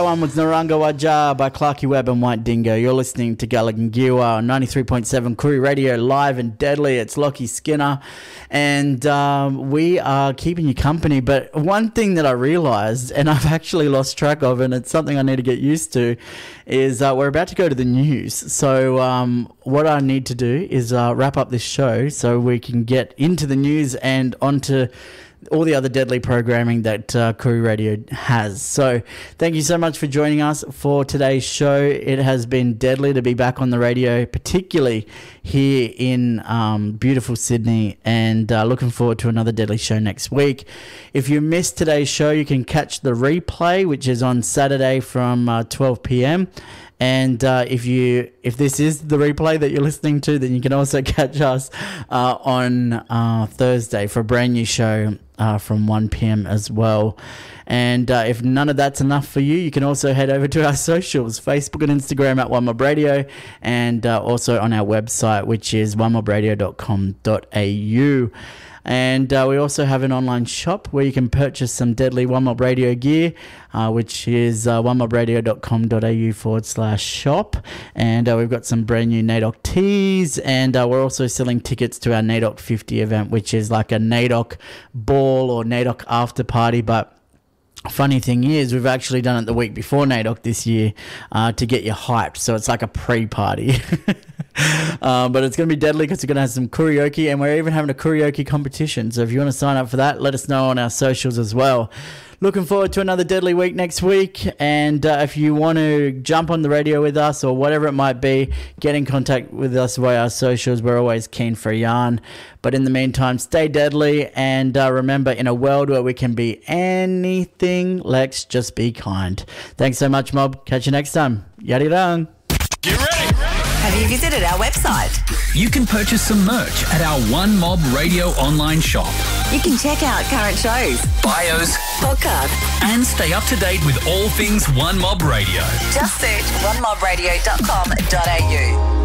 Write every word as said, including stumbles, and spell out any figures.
One was Naranga Waja by Clarky Webb and White Dingo. You're listening to Gallagher Giwa on ninety-three point seven Koori Radio, live and deadly. It's Lockie Skinner, and um, we are keeping you company. But one thing that I realised, and I've actually lost track of, and it's something I need to get used to, is uh, we're about to go to the news. So um, what I need to do is uh, wrap up this show so we can get into the news and onto all the other deadly programming that uh, Koori Radio has. So thank you so much for joining us for today's show. It has been deadly to be back on the radio, particularly here in um, beautiful Sydney, and uh, looking forward to another deadly show next week. If you missed today's show, you can catch the replay, which is on Saturday from uh, twelve p.m. And uh, if you if this is the replay that you're listening to, then you can also catch us uh, on uh, Thursday for a brand new show uh, from one p.m. as well. And uh, if none of that's enough for you, you can also head over to our socials, Facebook and Instagram at One Mob Radio, and uh, also on our website, which is one mob radio dot com dot a u. And uh, we also have an online shop where you can purchase some deadly One Mob Radio gear, uh, which is uh, one mob radio dot com dot a u forward slash shop. And uh, we've got some brand new N A D O C tees, and uh, we're also selling tickets to our N A D O C fifty event, which is like a N A D O C ball or N A D O C after party. But funny thing is, we've actually done it the week before N A D O C this year uh, to get you hyped. So it's like a pre-party. Uh, but it's going to be deadly because we're going to have some karaoke, and we're even having a karaoke competition. So if you want to sign up for that, let us know on our socials as well. Looking forward to another deadly week next week. And uh, if you want to jump on the radio with us or whatever it might be, get in contact with us via our socials. We're always keen for a yarn. But in the meantime, stay deadly. And uh, remember, in a world where we can be anything, let's just be kind. Thanks so much, Mob. Catch you next time. Yadirang. Get ready. Have you visited our website? You can purchase some merch at our One Mob Radio online shop. You can check out current shows, bios, podcasts, and stay up to date with all things One Mob Radio. Just search one mob radio dot com dot a u.